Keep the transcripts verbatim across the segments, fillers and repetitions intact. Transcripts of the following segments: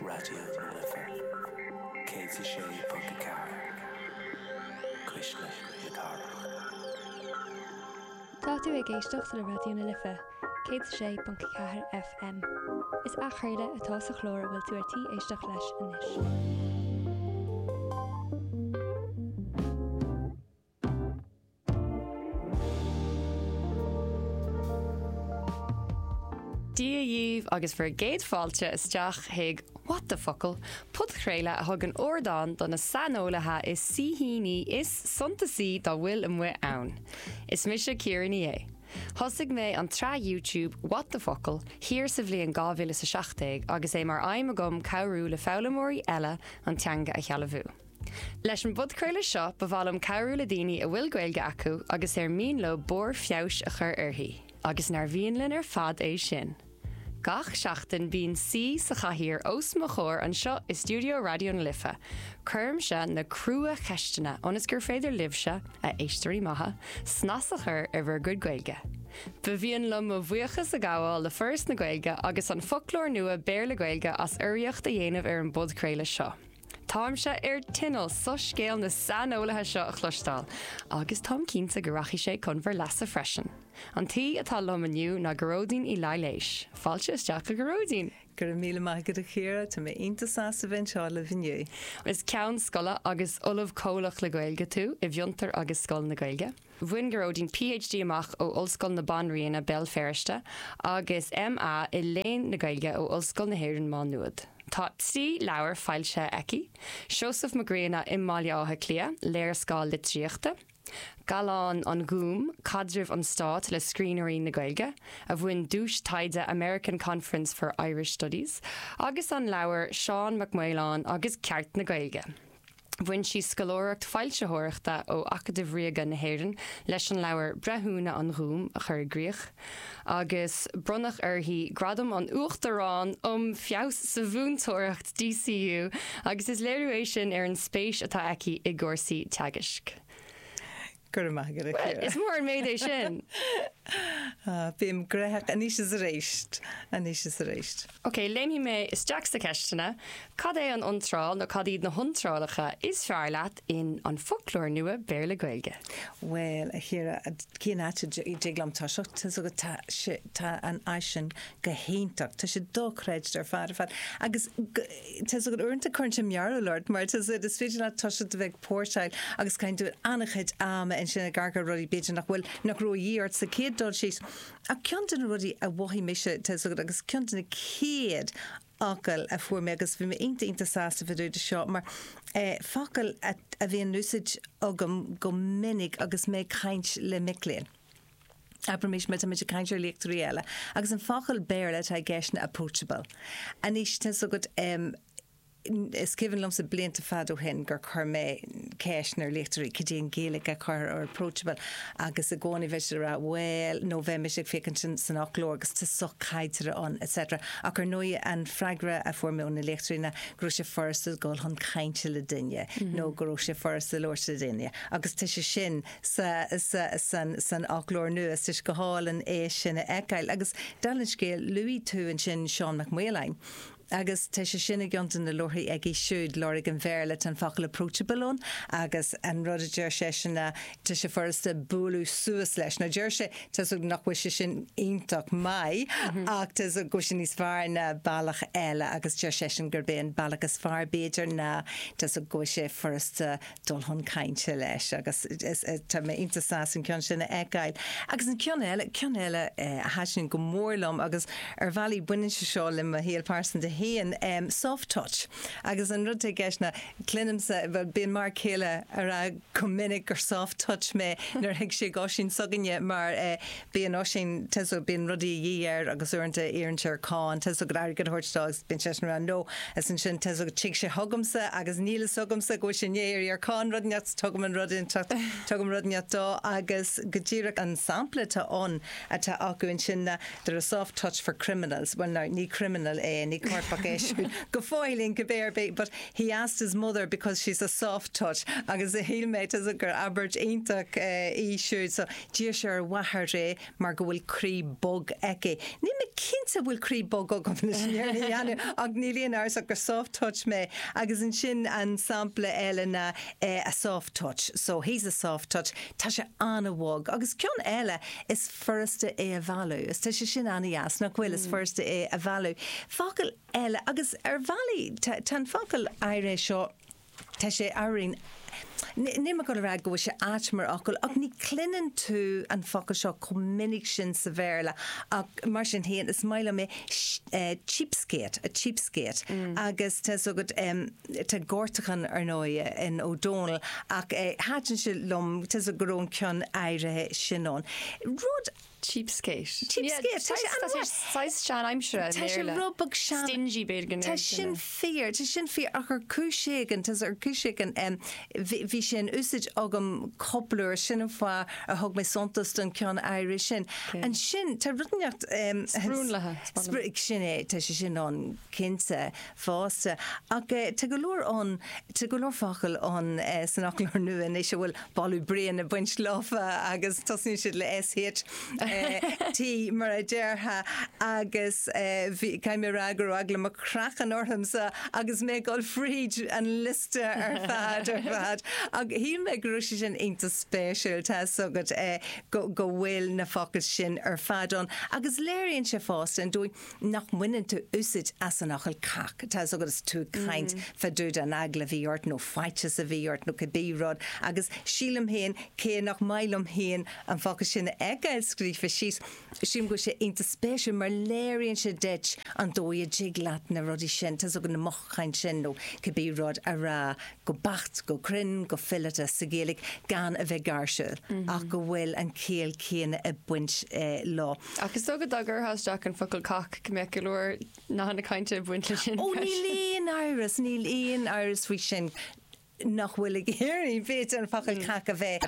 Radio Lifa. Katie Shea Punkacar. Krishna Yakara. Tá tú ag éisteacht le Radio na Lifa, cé sé Punkacar F M. Is achreide atá sa chlór bhfuil tú artí éisteach leis inis. Díomh agus for géad fáilte isteach hiag what the fuckle put chréile a thug an ordáin don na sanolalathe is sihíní is suntasí dá bhfuil an mhuit ann. Is mise Ciarán é. Thosig mé an trá YouTube what the fuckle hir sa bhliain gá mhíle sa seachtaigh agus é mar aim agam cabhrú le fálamóirí eile an teanga a chealamhú. Leis an bud chréile seo ba bhálum cabhrú le daoine a bhfuil gailge acu agus ar mín le bór fiabhs a chur uirthaí, agus nar bhíon linn ar fad é sin. Gach seachtain bíon sí sa chathír os mo chóir an seo i Studio Radio na Lifa. Curm se na crua cheistena onas gur féidir libse a éistearí maithe, snas a chur ar bhar gud gailge. Ba bhíon lom mo bhuiachas a gáil le first na gailge agus an folklór nua béir le gailge as uiriocht a dhéanamh ar an bud chréile seo. Táim se ar tinal so scéal na sanolathe seo a chlustáil, agus tám cínta go rachi sé chun bhar leasa freisin. An tí atá lom aniu na goródín i leiléis. Fáilte isteach a goródín. Gur míle maigad a chéra tá mé intasá sa bhainseála bhiniu. Is ceann scola agus olamh cólach le gailge tú i bhiontar agus scoil na gailge. Bhuin goródín PhD amach ó Ollscoil na Banríon a Bell Ferriste agus M A i léin na gailge ó Ollscoil na Héireann má nuad. Tá tí leabhar fáilte eici, Seosamh Magréna imáile átha clia, léir scáil litríochta, Galán an gúm, cadribh an stát le scríonairí na gailge, a bhain dúis taide American Conference for Irish Studies, agus an leabhar Seán McMullán agus ceart na gailge. Bhain si scalóireacht fáiltethireachta ó Acadamh Ríoga na Héireann leis an leabhar brethúna an gúm a chur gríoch, agus brunach uirthaí gradam an uachtarrán um fiabhs sa bhúntóireacht D C U agus is léirú sin ar an spéis atá aici i gcúrsaí teagasc. Gur maigad a chéra. Is mór an méid é sin. Bím greach aníos is a réist. Aníos is a réist. Ok, léimhí mé is deach sa ceistena, cad é an iontráil nó cad iad na hontrálacha is fearr leat in an folklór nua béir le gailge. Well, a chéra, cían áte i déglam tá seo, tá so go tá an aisin go héintach, tá sé dóchreid ar fad ar fad. Agus tá so go uirnta chuirnta mearú lord, mar tá so is féidir le tá so de bheith pórsail agus cain tú anachid ama in sinna gargar rudí beidir nach bhfuil nach ró íart sa céad dul síos. A ceantain rudí a bhhaí mise tá so go agus ceantain céad ácail a fuair me agus bhí me inta inta sásta bheitú de seo, mar fácail a bhíon núsid agam go minic agus mé caint le miléin. Aber mis met a mit a kaintir lectoriele. Agus an fachel béir le a geisna approachable. An is te so good um, is given lom sa blinta fado hen gur chur mé ceisnar lectorí cydíon géalaigh a chur ar approachable agus a gcónaí bheisidir a well nó bheith mis ag fécinn san achlór agus tá soch caiitere an et cetera. A gur nui an freigra a formú na lectorí na grú sé forsta gáil hon cainte le duine nó grú sé forsta lóirta duine. Agus tá sé sin sa, sa, san, san achlór nuas tuis go hálan é sinna ecail agus dalan scéal luí tú an sin Seán McMullán. Agus te sé sinna giontan na lorthaí ag í siúd lorig an bhéirle an fachal approachable agus an rud a deir sé sinna te sé forsta búlú suas leis. Na deir sé te so nach bhui sé sin ionach mai ach te so go sin níos fearr na bailach eile agus deir sé sin gur béon bailach is fearr béidir na te so go sé forsta dul hon cainte leis agus tá mé ionta sás an ceann sinna eáil. Agus an ceann eile ceann eile haisin go mórlam agus ar bhailí buine se seo lim a héal pásan de hían um, soft touch agus an rud geisna clinim sa bíon mar céile ar a cumininic ar soft touch me nar heag sé gásin saganne mar uh, bíon osin teso bíon rudí dhíar agus uanta éantar cáin teso go air go thuirtágus bíon sé ra nó as an sin teso go tí sé thugamsa agus níla sugamsa go sin éir ar cáin rudneat tugam an rudin tugam rudneat dó agus go ddíireach an sampla tá an atá acu in sin na there a soft touch for criminals well no ní criminal é ní cuart bagéisiú go fáilín go béirbé, but he asked his mother because she's a soft touch agus a hílméid as a gur abert ionach í siúd so dír sé ar wahar ré mar go bhfuil crí bog eice. Ní me cinnte bhfuil crí bog go go snéirna dhéanú ag nílíon ars a gur soft touch mé agus an sin an sampla eile na uh, a soft touch. So he's a soft touch. Tá sé anna bhog agus ceann eile is firsta é a bhallú. Is tá sé sin anna jas nach bhfuil is firsta é a bhallú. Focail eile agus ar bhalaí tan focail éire seo tá sé áirín Ní go ra go se áitmar acail ach ní clinan tú an focail seo cominic sin sa bhéla ach mar sin héan is maile mé cheapskate a cheapskate mm. agus te sogad um, te gortachan ar nóie in O'Donnell ach háan se lom te a grón cean éirithe sinón. Rud Cheapskate. Cheapskate. Sais sean I'm sure. Tá sé rubbag sean. Stingy beidir. Tá sin fear, tá sin fear ach ar cúiségan, tá ar cúiségan bhí sin úsid agam cobbler sin fá a thug mé sontas don cean éiri sin. An sin tá runeacht sprúnlathe. Sprig sin é tá sé sin an cinnte fásta. Ach tá go leor an tá go leor facail an san achlár nuan é se bhfuil balú brian a buint láfa agus tasní siad le S-hit. Tí mar a déirtha agus caiim ragur agla mar crachan orthamsa agus mé gáil fríd an liste ar fad ar fad. Ag hí me grúisi sin inta spéisiúil tá sogad go bhfuil na focail sin ar fadón. Agus léironn sé fásta an dúi nach muineann tú úsid as an achal cach. Tá sogad is tú caint fadúd an agla bhíort nó faites a bhíort nó cabírád agus sílam héin cé nach mailam héin an focail sin egail scrífa síos sim go sé inta spéisiú mar léironn sé deit an dói a jiglat na rudí sin tá sogad na mochain sin nó cabírád a rá go bacht go crinn go fillete sa géalaigh gan a bheith garisiúil ach go bhfuil an céal céine a buint lá. Agus sogad agur hasteach an focail cach go mé go leor ná na cainte buinte sin. Ó ní líon áras, ní líon áras faoi sin. Nach bhfuil ag géirí bhéit an facail cacha bheith.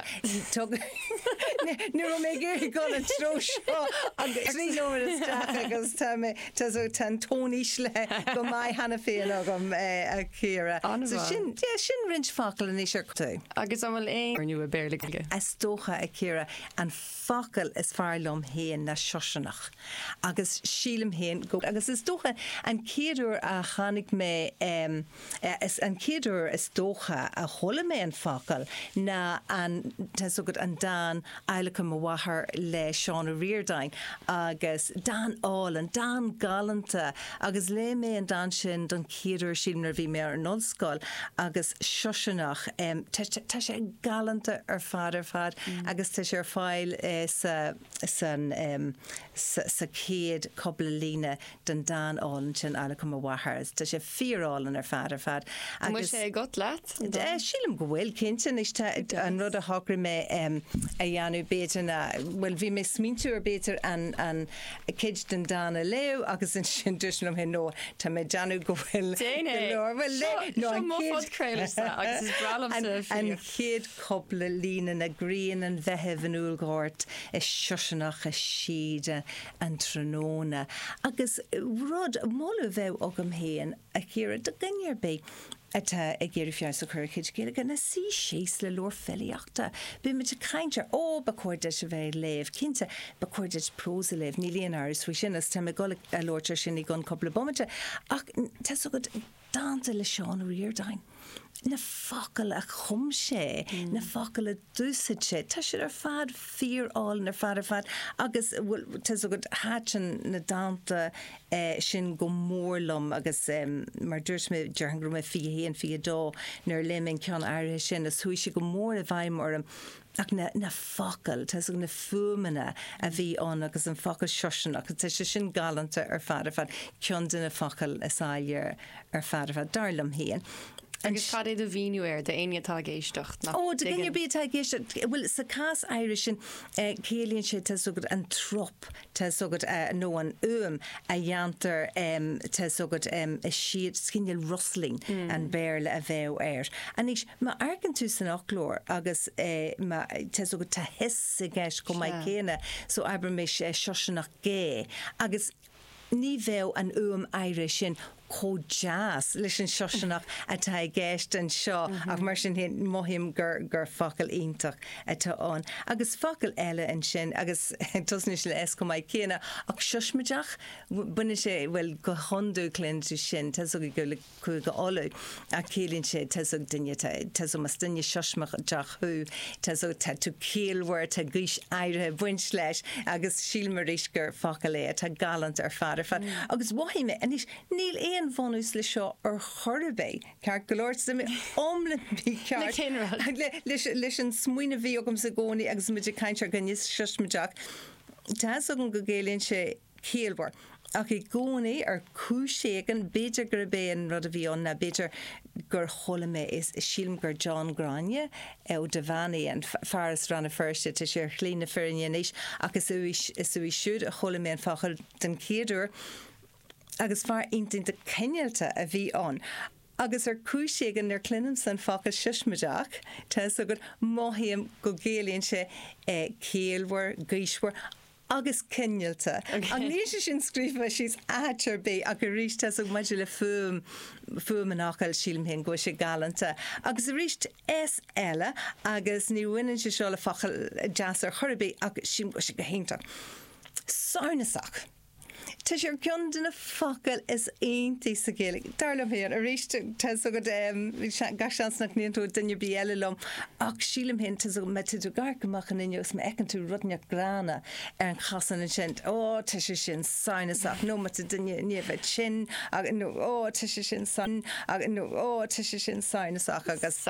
Ní mé géirí gáil an tro seo agus ní nóir isteach agus tá tan tóníis le go mai hena féin agam a chéire. sin sin rint facail in éisiir tú. Agus am bhfuil é ar nu a béirlaige. Is tócha a chéire an facail is fearlumm héin na seosanach agus sílam héin go agus is tócha an céadú a chanig mé is an céadú is tócha a chola mé an facail na an tesogad an dan eilecha mo wahar le Seán a Riordain agus dan áil an dan galanta agus le mé an dan sin don céadúir sílimnar bhí mé ar an ollscoil agus seosanach tá sé galanta ar fad ar fad agus tá sé ar fáil sa céad cobbla lína den dan áil sin eilecha mo wahar tá sé fíorálinn ar fad ar fad. Mu sé got leat? Sílim go bhfuil cinnte is an rud a thocra mé a dheanú béidir na bhfuil bhí mé smínú ar béidir an cid den dána leo agus in sin dúisnam he nó tá mé deanú go bhfuil an chéad cobbla lína na gríon an bheitheh an úlgáirt is seosanach a siad an tróna agus rud móla bheith agam héan a chéire do gaiar bé. Atá ag géirí fiar sa chuircid géala gan na sí síos le leor fellíochta. Bu me te caintear ó ba cuairde se bheith léh cinnte ba cuairde prósa léh ní líon áras fao sin as tá me gola a lóirtear sin í gon cobbla bommate ach tá sogad dáanta le Seán a Riordain. Na focail a chum sé, na focail a dúsid sé, tá sé ar fad fíorálinn ar fad ar fad agus tá sogad háitin na dáanta sin go mórlumm agus mar dúirt mé dearhan go mé fi héan fi dó nar liminn ceann áirithe sin as thuí sé go mór a bhaimorm ach na, na focail, tá na fuaimena a bhí an agus an focail seosin agus tá sé sin galanta ar fad ar fad ceann duna focail is áilir ar fad ar fad darlam héan. Agus cad é do bhíú ar de aonatá géistecht. Ó de gine bítá géistecht bhfuil sa cás éiri sin céalaonn sé tá sogad an trop tá sogad nó an uam a dheantar tá sogad is siad scineal rustling an béirle a bheith air. Anis má airgann tú san achlór agus tá sogad tá his a gceist go maiid céine so aber mé seosanach gé agus ní bheith an uam éiri sin có jazz leis an seosanach atá ag gceist an seo ach mar sin hen mohim gur gur focail ítach atá an. Agus focail eile an sin agus tusnis le es go mai céna ach seosmaideach bunne sé bhfuil go honú clín tú sin te go le chu go áú a célín sé te duine te mas duine seosmach deach thu te te tú céalhhar te gúis aire buint leis agus sílmaréis gur focail é tá galant ar fada fa. Agus bhaime anis níl éon bhanús le seo ar chorbé cear golóir mé omla bí leis an smuoine bhí agam sa gcónaí agus muidir caiintear gan níos seosmaideach. Tá an go géalaonn sé céalhhar. Ach I gcónaí ar cúiségan beidir gur béon rud a bhíon na beidir gur chola mé is sílim gur John Grania ó Devani an faras ranna firste te sé chlína fearnéis agus is uí siúd a chola mé an fachar den céadú agus far intin de cenealta a bhí an. Agus ar cúiségan ar clinim san facail siosmaideach te so gur maithíam go géalaonn sé céalhhar, gúishhar agus cenealta. An ní sin scrífa síos átar bé a go ríiste ag maidir le fum fum an ácail sílim hen go sé galanta. Agus a ríist es eile agus ní bhaineann sé seo le facail jazz ar chorbé agus sin go sé go hénta. Saunasach. Tá sé cean duna focail is aontaí sa Gaeilge. Darlam héan a ríiste te agad gaseansnach níon tú duine bí eile lom ach sílim hen te me tú gar goach an inneos me ecinn tú rudneach grána ar an chasan an sin. Ó te sé sin saunasach nó mat duine níomheith sin ó te sé sin san nó ó te sé sin saunasach agus